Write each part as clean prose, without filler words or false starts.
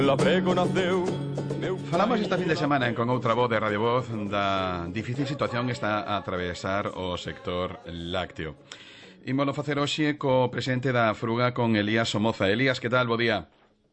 Falamos esta fin de semana con outra voz de Radio Voz da difícil situación que está a atravesar o sector lácteo. Ímolo facer hoxe co presidente da Fruga, con Elías Somoza. Elías, que tal? Bo día.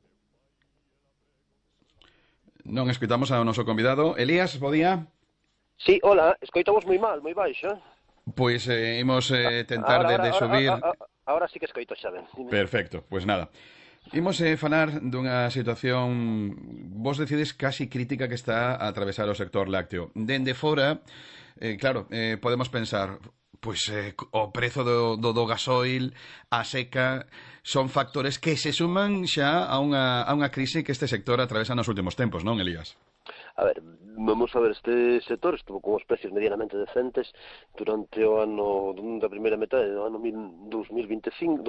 Non escoitamos ao noso convidado. Elías, bo día. Sí, hola, escoitamos moi mal, moi baixo. Pois imos tentar de subir... Ahora sí que escoito xa ben. Perfecto, pois nada. Imos falar dunha situación, vos decides, casi crítica que está a atravesar o sector lácteo. Dende fora, claro, podemos pensar, pois o prezo do gasoil, a seca, son factores que se suman xa a unha crise que este sector atravesa nos últimos tempos, non, Elías? A ver, vamos a ver, este sector estuvo con os precios medianamente decentes durante o ano da primeira metade do ano 2026,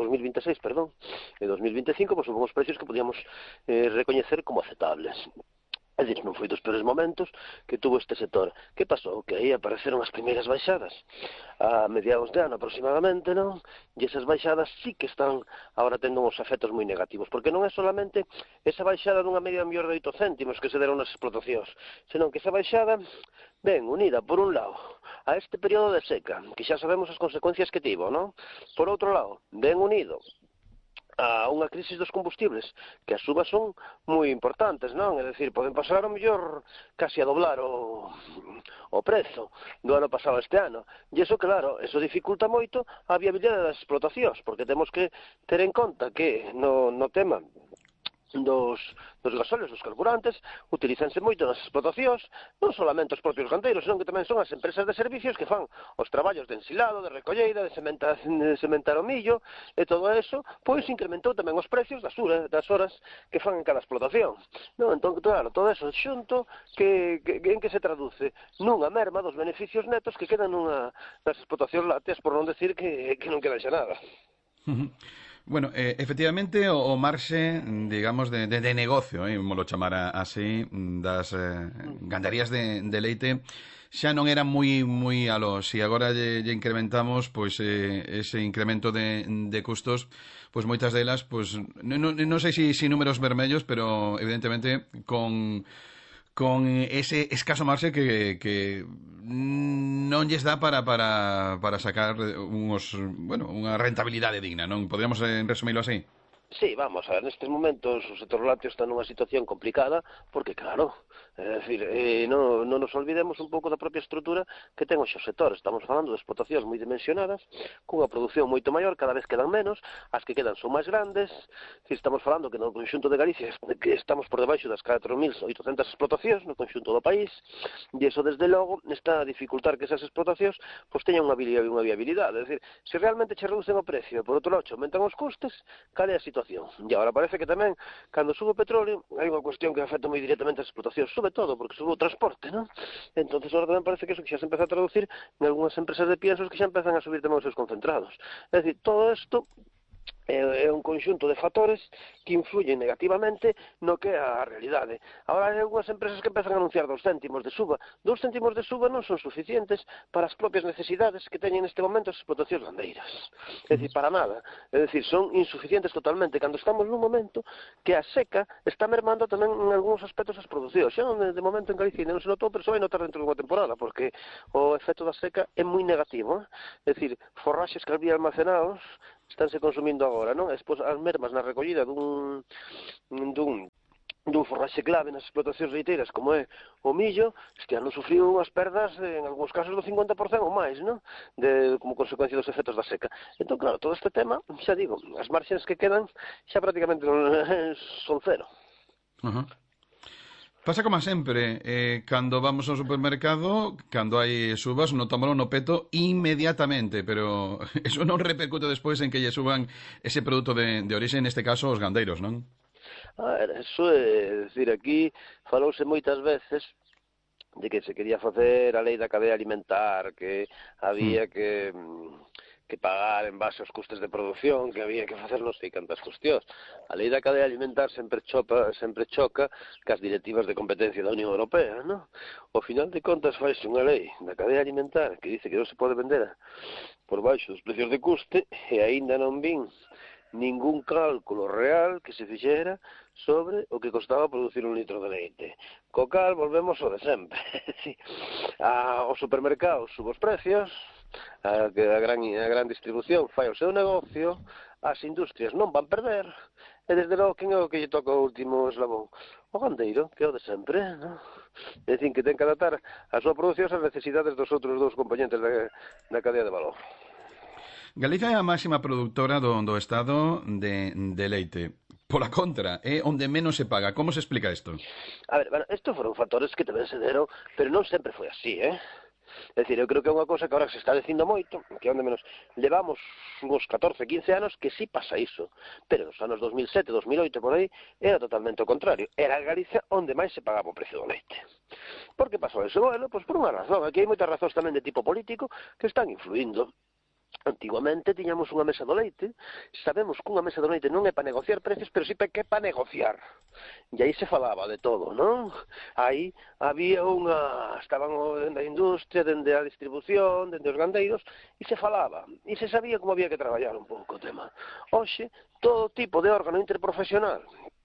e 2025, pois houve uns precios que podíamos recoñecer como aceptables. É dicir, non foi dos peores momentos que tuvo este sector. Que pasou? Que aí apareceron as primeiras baixadas a mediados de ano aproximadamente, non? E esas baixadas sí que están agora tendo uns efectos moi negativos, porque non é solamente esa baixada dunha media mellor de 8 céntimos que se deron nas explotacións, senón que esa baixada ven unida, por un lado, a este período de seca, que xa sabemos as consecuencias que tivo, non? Por outro lado, ven unido a unha crisis dos combustibles, que as subas son moi importantes, non? É dicir, poden pasar ao mellor casi a doblar o prezo do ano pasado este ano. E iso, claro, eso dificulta moito a viabilidade das explotacións, porque temos que ter en conta que no tema dos gasóleos, dos carburantes, utilízanse moito nas explotacións, non solamente os propios gandeiros, senón que tamén son as empresas de servicios que fan os traballos de ensilado, de recolleira, de sementar o millo, e todo eso, pois incrementou tamén os precios das horas que fan en cada explotación. Non, entón, claro, todo eso xunto, en que se traduce nunha merma dos beneficios netos que quedan nas explotacións lácteas, por non decir que non queda xa nada. Bueno, efectivamente o marxe, digamos, de negocio, molo chamar así, das gandarías de leite xa non era moi alos, e agora lle incrementamos pois ese incremento de custos, pois moitas delas, pois non sei se números vermellos, pero evidentemente con ese escaso marxe que non lles dá para sacar unha rentabilidade digna, non? Podríamos resumilo así? Sí, vamos a ver, nestes momentos o sector lácteo está nunha situación complicada porque, claro, é dicir, non nos olvidemos un pouco da propia estrutura que ten o sector. Estamos falando de explotacións moi dimensionadas, cunha produción moito maior, cada vez quedan menos, as que quedan son máis grandes. Estamos falando que no conxunto de Galicia que estamos por debaixo das 4.800 explotacións no conxunto do país, e iso, desde logo, está a dificultar que esas explotacións pois teñan unha viabilidade. É dicir, se realmente che reducen o precio, por outro lado, che aumentan os costes, cal é a situación? E agora parece que tamén, cando sube o petróleo, hai unha cuestión que afecta moi directamente as explotacións, sobre todo porque sube o transporte, non? Entonces agora tamén parece que eso que xa se empeza a traducir en algunhas empresas de piensos que xa empezan a subir tamén os seus concentrados. É dicir, todo isto é un conxunto de factores que influyen negativamente no que é a realidade. Agora hai algunhas empresas que empezan a anunciar 2 céntimos de suba. 2 céntimos de suba non son suficientes para as propias necesidades que teñen neste momento as explotacións gandeiras. É dicir, para nada. É dicir, son insuficientes totalmente, cando estamos nun momento que a seca está mermando tamén en algúns aspectos as producións. Xa de momento en Galicia non se notou, pero se vai notar dentro dunha temporada, porque o efecto da seca é moi negativo. É dicir, forraxes que había almacenados estánse consumindo agora, non? Despois as mermas na recollida dun forraxe clave nas explotacións leiteiras como é o millo, este ano sufriu unhas perdas en algúns casos do 50% ou máis, non? Como consecuencia dos efectos da seca. Entón, claro, todo este tema, xa digo, as marxes que quedan xa prácticamente son cero. Pasa como sempre, cando vamos ao supermercado, cando hai subas, notámoslo no peto inmediatamente, pero eso non repercute despois en que lle suban ese produto de orixe, neste caso os gandeiros, non? A ver, eso é dicir, aquí falouse moitas veces de que se quería facer a lei da cadea alimentar, que había que pagar en base aos custes de produción, que había que facer non sei cantas cuestións. A lei da cadea alimentar sempre choca cas directivas de competencia da Unión Europea, non? Ao final de contas faise unha lei da cadea alimentar que dice que non se pode vender por baixo dos precios de custe, e aínda non vin ningún cálculo real que se fixera sobre o que costaba producir un litro de leite. Co cal volvemos ao de sempre. Os supermercados suben os precios, a gran distribución fai o seu negocio, as industrias non van perder, e desde logo quen é o que lle toca o último eslabón? O gandeiro, que é o de sempre, non? É dicir, que ten que adaptar a súa produción ás necesidades dos outros dous componentes da cadea de valor. Galicia é a máxima produtora do Estado de leite. Pola contra, é onde menos se paga. Como se explica isto? A ver, bueno, estos foron factores que tamén se deron, pero non sempre foi así, É dicir, eu creo que é unha cosa que agora se está dicindo moito, que onde menos levamos uns 14, 15 anos que sí pasa iso, pero nos anos 2007, 2008, por aí, era totalmente o contrario. Era a Galicia onde máis se pagaba o precio do leite. Por que pasou eso? Bueno, pois por unha razón. Aquí hai moitas razóns tamén de tipo político que están influindo. Antiguamente tiñamos unha mesa do leite, sabemos que unha mesa do leite non é para negociar precios, pero sí que é para negociar. E aí se falaba de todo, non? Aí había estaban dende a industria, dende a distribución, dende os gandeiros, e se falaba, e se sabía como había que traballar un pouco o tema. Hoxe, todo tipo de órgano interprofesional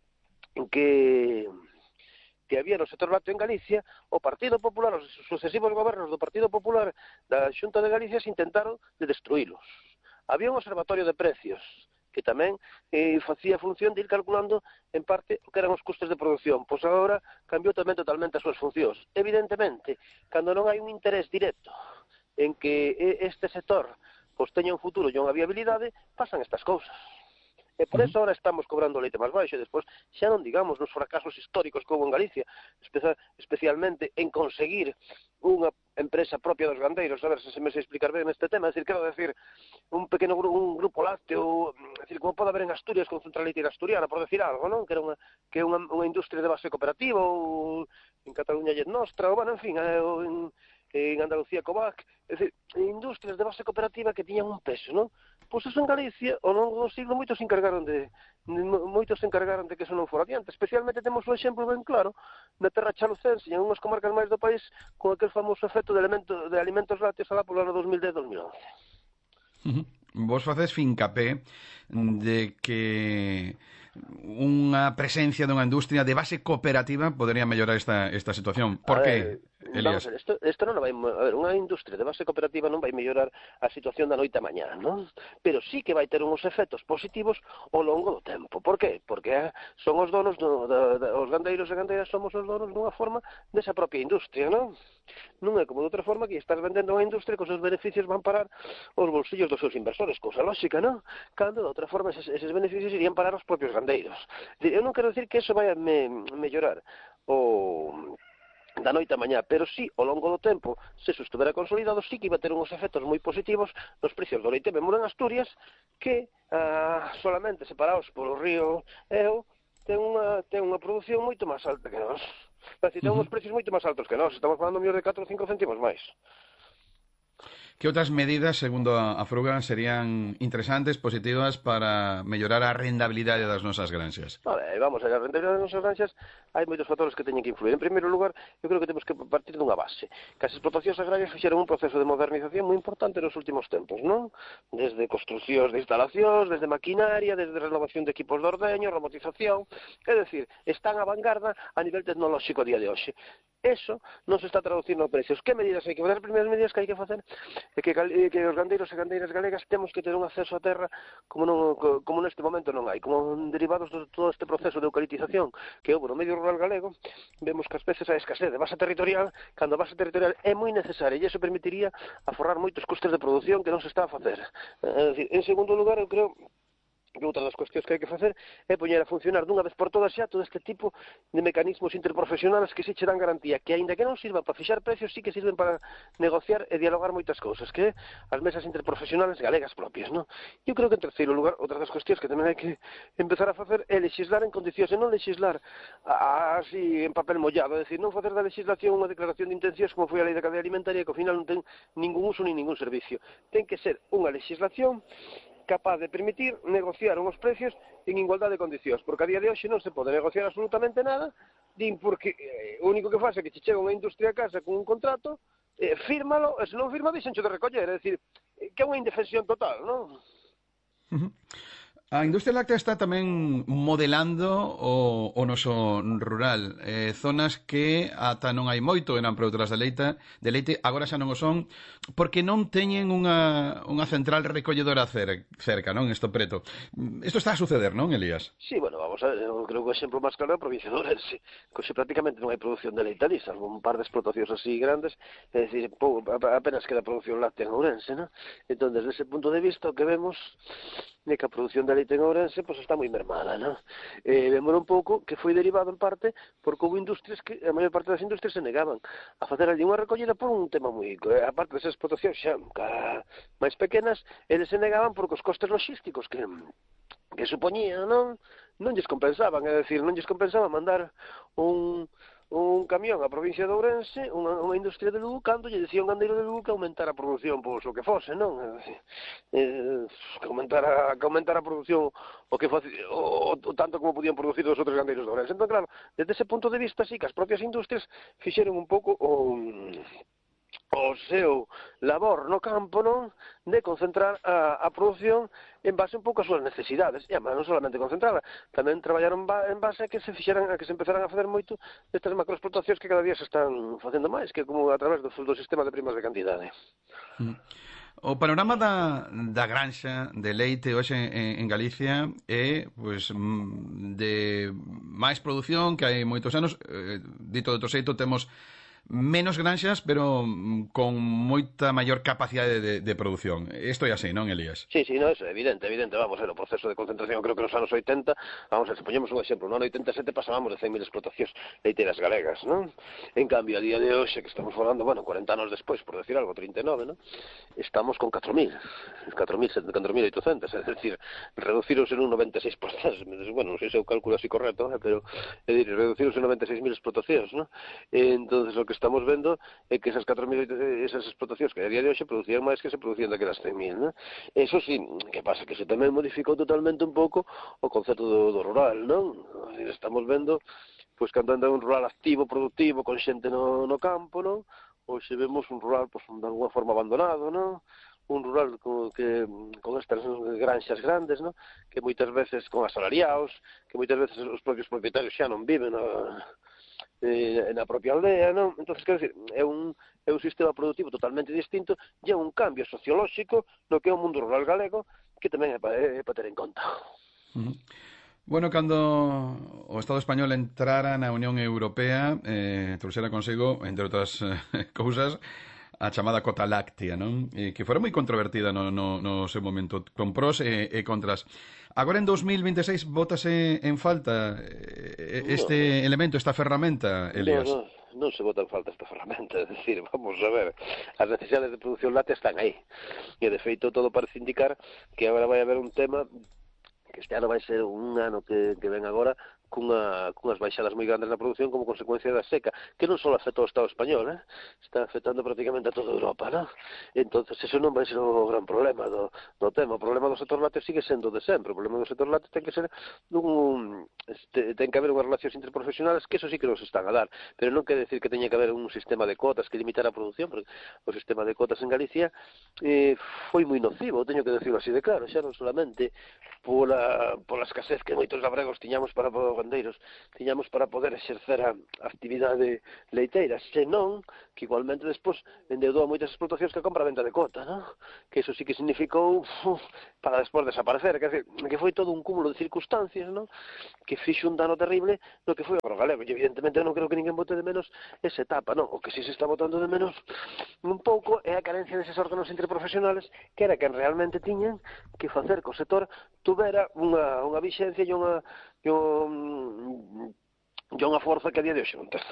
que había no sector lácteo en Galicia, o Partido Popular, os sucesivos gobernos do Partido Popular da Xunta de Galicia se intentaron de destruílos. Había un observatorio de precios que tamén facía función de ir calculando en parte o que eran os custos de producción. Pois agora cambiou tamén totalmente as súas funcións. Evidentemente, cando non hai un interés directo en que este sector pois teña un futuro e unha viabilidade, pasan estas cousas. E por eso ahora estamos cobrando leite máis baixo, e despois xa non digamos nos fracasos históricos que houve en Galicia, especialmente en conseguir unha empresa propia dos gandeiros, a ver se me sei explicar ben este tema, é dicir, quero decir, un grupo lácteo, é dicir, como pode haber en Asturias con Central Leiteira Asturiana, por decir algo, non? Que é unha industria de base cooperativa, ou en Cataluña Llet Nostra, ou, bueno, en fin, en Andalucía Covac, é dicir, industrias de base cooperativa que tiñan un peso, non? Pois eso en Galicia, ao longo do siglo, moitos se encargaron de que eso non fora adiante. Especialmente temos un exemplo ben claro na terra chalucense e en unhas comarcas máis do país con aquel famoso efecto de alimentos lácteos alá polo ano 2010-2011. Vos facedes fincapé de que unha presencia dunha industria de base cooperativa podería mellorar esta situación. Por que, Elías? Vamos a ver, isto non vai, a ver, unha industria de base cooperativa non vai mellorar a situación da noite a mañá, non? Pero sí que vai ter uns efectos positivos ao longo do tempo. Por qué? Porque son os donos, os gandeiros e gandeiras somos os donos dunha forma desa propia industria, non? Non é como de outra forma que estás vendendo unha industria que os seus beneficios van parar os bolsillos dos seus inversores, cousa lógica, non? Cando de outra forma eses beneficios irían parar os propios gandeiros. Eu non quero decir que eso vai a mellorar da noite a mañá, pero sí, ao longo do tempo, se eso estuvera consolidado, sí que iba a ter uns efectos moi positivos nos precios do leite. Vemos en Asturias que solamente separados polo río Eo ten unha produción moito máis alta que nós. É dicir, ten uns precios moito máis altos que nós. Estamos falando mellor de 4 ou 5 céntimos máis. Que outras medidas, segundo a Fruga, serían interesantes, positivas para mellorar a rendabilidade das nosas granxas? Vamos a rentabilidade das nosas granxas, hai moitos factores que teñen que influir. En primeiro lugar, eu creo que temos que partir dunha base, que as explotacións agrarias fixeron un proceso de modernización moi importante nos últimos tempos, non? Desde construcións de instalacións, desde maquinaria, desde renovación de equipos de ordeño, robotización, é dicir, están a vanguarda a nivel tecnolóxico a día de hoxe. Eso non se está traducindo a precios. Que medidas hai que facer? As primeiras medidas que hai que facer é que os gandeiros e gandeiras galegas temos que ter un acceso á terra como neste momento non hai, como derivados de todo este proceso de eucaliptización que houve no medio rural galego. Vemos que as veces a escasez de base territorial, cando a base territorial é moi necesaria, e iso permitiría aforrar moitos custos de produción que non se está a facer. En segundo lugar, eu creo que outra das cuestións que hai que facer é poñer a funcionar dunha vez por todas xa todo este tipo de mecanismos interprofesionales que se che dan garantía, que aínda que non sirvan para fixar precios, sí que sirven para negociar e dialogar moitas cousas, que as mesas interprofesionales galegas propias, non? Eu creo que en terceiro lugar, outra das cuestións que tamén hai que empezar a facer é legislar en condicións, e non legislar así en papel mollado, é dicir, non facer da legislación unha declaración de intencións como foi a lei da cadea alimentaria, que ao final non ten ningún uso ni ningún servicio. Ten que ser unha legislación capaz de permitir negociar unhos precios en igualdade de condicións, porque a día de hoxe non se pode negociar absolutamente nada, porque o único que faz é que che chega unha industria a casa con un contrato, fírmalo, e se non firma, deixencho de recoller, é dicir, que é unha indefensión total, non? A industria láctea está tamén modelando o noso rural. Zonas que ata non hai moito eran produtoras de leite, agora xa non o son, porque non teñen unha central recolledora cerca, non? Isto preto. Isto está a suceder, non, Elías? Sí, bueno, vamos a ver, eu creo que o exemplo máis claro é a provincia de Ourense, que hoxe prácticamente non hai produción de leite ali, salvo un par de explotacións así grandes, é dicir, apenas queda produción láctea en Ourense, ¿no? Entón, desde ese punto de vista, o que vemos é que a produción de leite en Ourense pues, está moi mermada, ¿no? Vemos un pouco que foi derivado en parte porque houve industrias que, a maior parte das industrias se negaban a facer ali unha recollida por un tema moi... aparte desas explotacións xa máis pequenas, eles se negaban porque os costes logísticos que supoñía, non lles compensaban, é dicir, non lles compensaba mandar un camión á provincia de Ourense, unha industria de Lugo, cando lle dicía un gandeiro de Lugo que aumentara a produción, pois o que fose, non? Que aumentara a produción o tanto como podían producir os outros gandeiros de Ourense. Entón, claro, desde ese punto de vista, sí, que as propias industrias fixeron un pouco o seu labor no campo, non, de concentrar a produción en base un pouco ás súas necesidades, e además non solamente concentrada, tamén traballaron en base a que se empezaran a facer moito destas macroexplotacións que cada día se están facendo máis, que como a través do sistema de primas de cantidade. O panorama da granxa de leite hoxe en Galicia é pois, de máis produción que hai moitos anos. Dito de outro xeito, temos menos granxas, pero con moita maior capacidade de produción. Isto é así, non, Elías? Sí, no, eso é evidente, vamos, o proceso de concentración, creo que nos anos 80, vamos, se poñemos un exemplo, no ano 87 pasábamos de 100.000 explotacións leiteiras galegas, non? En cambio, a día de hoxe, que estamos falando, bueno, 40 anos despois, por decir algo, 39, non? Estamos con 4.800, é dicir, reducironse un 96%, bueno, non sei se o cálculo así correcto, pero, é dicir, reducironse un 96.000 explotacións, non? Entonces, o que estamos vendo é que esas 4.000 esas explotacións que a día de hoxe producían máis que se producían daquelas 100.000, non? Eso sí, que pasa que se tamén modificou totalmente un pouco o concepto do rural, non? Estamos vendo, pois, cando anda un rural activo, productivo, con xente no campo, non? Hoxe vemos un rural, pois, de alguma forma abandonado, non? Un rural con estas granxas grandes, non? Que moitas veces con asalariados, que moitas veces os propios propietarios xa non viven na propia aldea, non? Entón, quero dicir, é un sistema productivo totalmente distinto e é un cambio sociolóxico no que é o mundo rural galego que tamén é para ter en conta. Bueno, cando o Estado español entrara na Unión Europea, trouxera consigo, entre outras cousas, a chamada cota láctea, non? Que fora moi controvertida no seu momento, con pros e contras. Agora en 2026 bótase en falta este elemento, esta ferramenta, Elías? Non se bota en falta esta ferramenta, é dicir, vamos a ver, as necesidades de produción láctea están aí, e de feito todo parece indicar que agora vai haber un tema, que este ano vai ser un ano que ven agora, cunhas baixadas moi grandes na produción como consecuencia da seca, que non só afecta ao Estado español, está afectando prácticamente a toda Europa, non? Entonces, eso non vai ser o gran problema do tema. O problema do sector lácteo sigue sendo de sempre. O problema do sector lácteo ten que ser ten que haber unhas relacións interprofesionales que eso sí que nos están a dar, pero non quere decir que teña que haber un sistema de cotas que limitar a produción, porque o sistema de cotas en Galicia foi moi nocivo, teño que decirlo así de claro, xa non solamente pola escasez que moitos labregos tiñamos para gandeiros tiñamos para poder exercer a actividade leiteira, senón que igualmente despois endeudou a moitas explotacións que compra a venta de cota, non? Que eso sí que significou para despois desaparecer, que foi todo un cúmulo de circunstancias, non? Que fixo un dano terrible no que foi o galego, e evidentemente non creo que ninguén bote de menos esa etapa, non? O que sí se está botando de menos un pouco é a carencia deses órganos interprofesionales que era quen realmente tiñan que facer que o sector tuvera unha vixencia e unha forza que a día de hoxe non ten.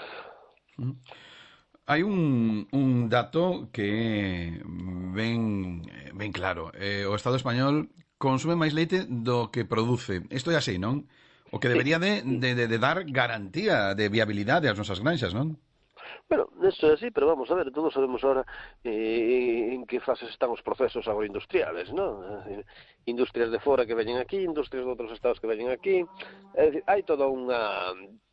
Hai un dato que é ben claro. O Estado español consume máis leite do que produce. Isto é así, non? O que debería de dar garantía de viabilidade ás nosas granxas, non? Bueno, eso é así, pero vamos a ver, todos sabemos ahora en que fases están os procesos agroindustriales, non? Industrias de fora que veñen aquí, industrias de outros estados que veñen aquí, é dicir, hai toda unha...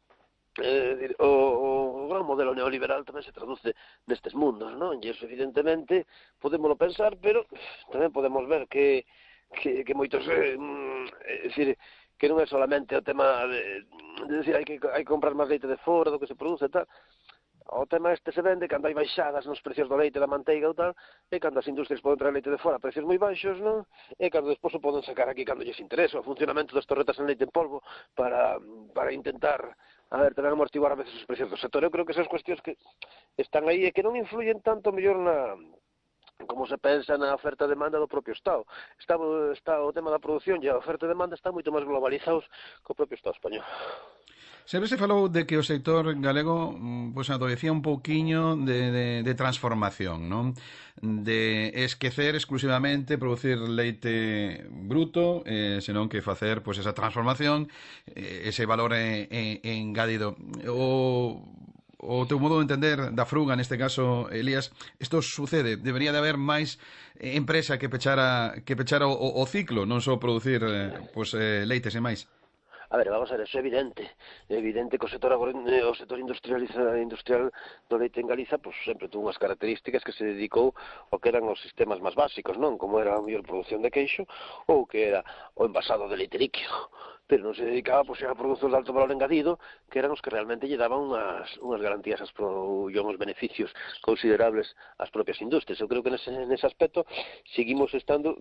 o gran modelo neoliberal tamén se traduce nestes mundos, non? E iso evidentemente podémoslo pensar, pero tamén podemos ver que que moitos decir, que non é solamente o tema de decir hai que comprar máis leite de fora do que se produce e tal. O tema este se vende cando hai baixadas nos precios do leite, da manteiga ou tal, e cando as industrias poden traer leite de fora a precios moi baixos, non? E cando despois o poden sacar aquí cando lles interesa, o funcionamento das torretas en leite en polvo para intentar, a ver, tamén amortiguar a veces os precios do sector. Eu creo que esas cuestións que están aí e que non influyen tanto mellor como se pensa na oferta e demanda do propio Estado. Está o tema da produción e a oferta e demanda están moito máis globalizados que o propio Estado español. Sempre se falou de que o sector galego pois adoecía un pouquiño de transformación, non? De esquecer exclusivamente producir leite bruto, senón que facer pois esa transformación, ese valor engadido. O teu modo de entender da Fruga, neste caso, Elías, isto sucede, debería de haber máis empresa que pechara o ciclo, non só producir leites e máis. A ver, vamos a ver, eso é evidente que o sector industrial do leite en Galiza, pues sempre tuvo unhas características que se dedicou ao que eran os sistemas máis básicos, non? Como era a mellor produción de queixo ou que era o envasado de leite líquido, pero non se dedicaba pues, a produtos de alto valor engadido, que eran os que realmente lle daban unhas garantías e uns beneficios considerables ás propias industrias. Eu creo que nese aspecto seguimos estando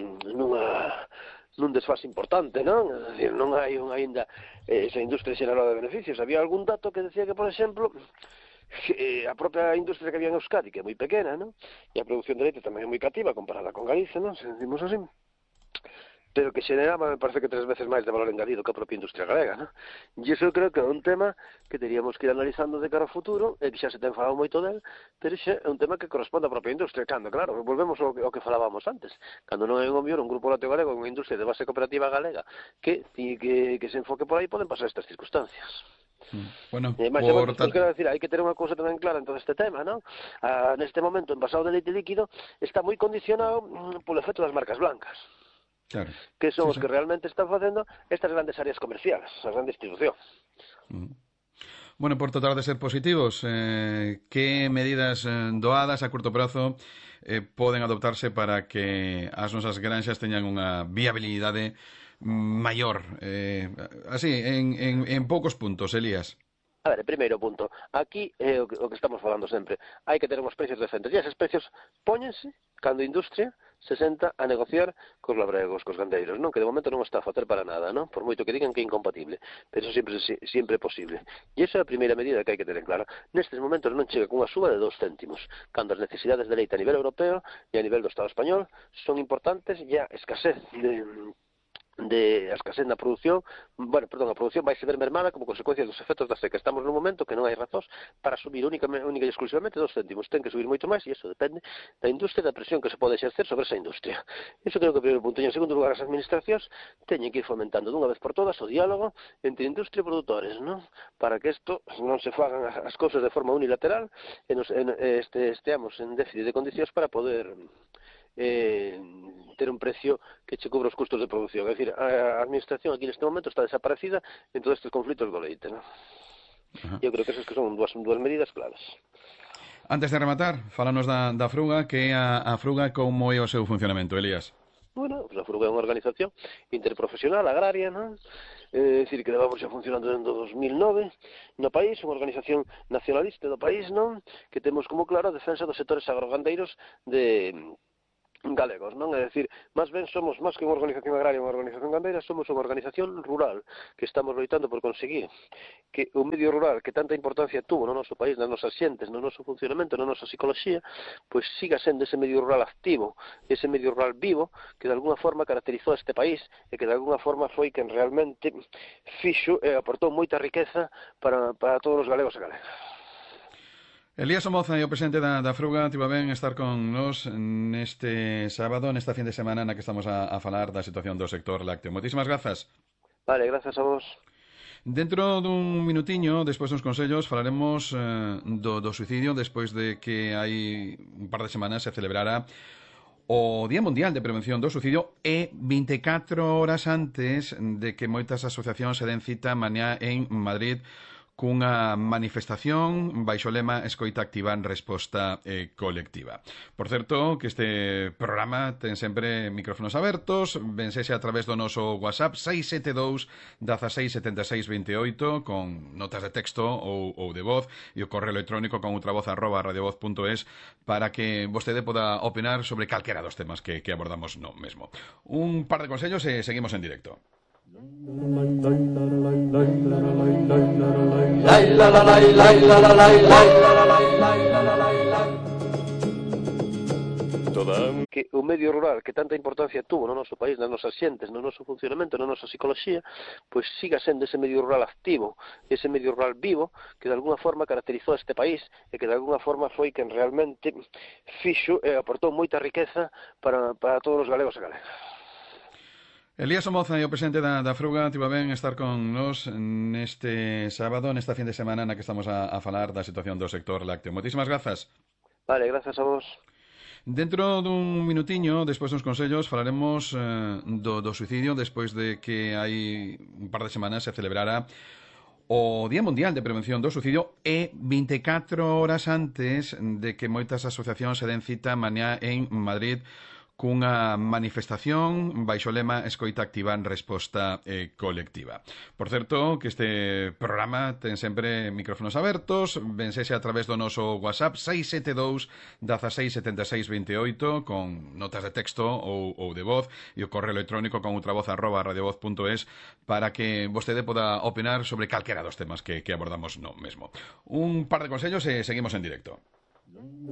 nun desfase importante, non? É dicir, non hai aínda esa industria xeradora de beneficios. Había algún dato que decía que, por exemplo, a propia industria que había en Euskadi, que é moi pequena, non? E a produción de leite tamén é moi cativa comparada con Galicia, non? Se decimos así. Pero que xeneraba, me parece que 3 veces máis de valor engadido que a propia industria galega, non? E iso creo que é un tema que teríamos que ir analizando de cara ao futuro, e que xa se ten falado moito del, pero xa é un tema que corresponde á propia industria. Cando, claro, volvemos ao que falábamos antes, cando non hai un grupo lácteo galego, unha industria de base cooperativa galega que se enfoque por aí, poden pasar estas circunstancias. Bueno, quero decir, hai que ter unha cousa tamén clara en todo este tema, non? Neste momento, o envasado de leite líquido está moi condicionado polo efecto das marcas blancas. Claro. Que son os que realmente están facendo estas grandes áreas comerciales, a gran distribución. Bueno, por tratar de ser positivos, que medidas doadas a curto prazo poden adoptarse para que as nosas granxas teñan unha viabilidade maior? Así, en poucos puntos, Elías. A ver, primeiro punto, aquí é o que estamos falando sempre, hai que ter uns precios decentes, e eses precios póñense cando a industria se senta a negociar cos labregos, cos gandeiros, non? Que de momento non está a facer para nada, non? Por moito que digan que é incompatible, pero eso sempre é posible. E esa é a primeira medida que hai que ter en claro. Nestes momentos non chega cunha suba de 2 céntimos, cando as necesidades de leite a nivel europeo e a nivel do Estado español son importantes e a escasez a escasez na produción, a produción vai se ver mermada como consecuencia dos efectos da seca. Estamos nun momento que non hai razóns para subir única e exclusivamente 2 céntimos. Ten que subir moito máis e iso depende da industria e da presión que se pode exercer sobre esa industria. Iso creo que é o primeiro punto. E en segundo lugar, as administracións teñen que ir fomentando dunha vez por todas o diálogo entre industria e produtores, non? Para que isto non se fagan as cousas de forma unilateral e esteamos en déficit de condicións para poder ter un precio que che cubra os custos de produción. É dicir, a administración aquí neste momento está desaparecida en todos estes conflitos do leite, non? Eu creo que esas que son dúas medidas claves. Antes de rematar, fálanos da Fruga, que é a Fruga, como é o seu funcionamento, Elías? Bueno, pues a Fruga é unha organización interprofesional agraria, non? É dicir, que levamos xa funcionando desde 2009 no país, unha organización nacionalista do país, non? Que temos como claro a defensa dos sectores agrogandeiros galegos, non? É dicir, máis ben somos máis que unha organización agraria, unha organización gandeira, somos unha organización rural que estamos loitando por conseguir que o medio rural que tanta importancia tuvo no noso país, nas nosas xentes, no noso funcionamento, na nosa psicoloxía, pois siga sendo ese medio rural activo, ese medio rural vivo que de alguna forma caracterizou este país e que de alguna forma foi quen realmente fixo e aportou moita riqueza para todos os galegos e galegas. Elías Somoza é o presidente da Fruga. Tivo ben estar con nos neste sábado, nesta fin de semana na que estamos a falar da situación do sector lácteo. Moitísimas grazas. Vale, grazas a vos. Dentro dun minutiño, despois dos consellos, falaremos do suicidio, despois de que hai un par de semanas se celebrara o Día Mundial de Prevención do Suicidio e 24 horas antes de que moitas asociacións se den cita mañá en Madrid cunha manifestación baixo o lema Escoita activa en resposta colectiva. Por certo, que este programa ten sempre micrófonos abertos, vencese a través do noso WhatsApp 672 16 76 28 con notas de texto ou de voz e o correo electrónico con ultravoz@radiovoz.es para que vostede poda opinar sobre calquera dos temas que abordamos no mesmo. Un par de consellos e seguimos en directo. Que o medio rural que tanta importancia tuvo no noso país, nas nosas xentes, no noso funcionamento, na nosa psicoloxía, pois siga sendo ese medio rural activo, ese medio rural vivo, que de alguna forma caracterizou este país e que de alguna forma foi quen realmente fixo e aportou moita riqueza para todos os galegos e galegas. Elías Somoza e o presidente da Fruga tivo ben estar con nos neste sábado, nesta fin de semana na que estamos a falar da situación do sector lácteo. Moitísimas grazas. Vale, grazas a vos. Dentro dun minutiño, despois dos consellos, falaremos do suicidio despois de que hai un par de semanas se celebrara o Día Mundial de Prevención do Suicidio e 24 horas antes de que moitas asociacións se den cita mañá en Madrid cunha manifestación baixo o lema Escoita activa en resposta colectiva. Por certo, que este programa ten sempre micrófonos abertos, vencese a través do noso WhatsApp 672 16 76 28 con notas de texto ou de voz e o correo electrónico con ultravoz@radiovoz.es para que vostede poda opinar sobre calquera dos temas que abordamos no mesmo. Un par de consellos e seguimos en directo.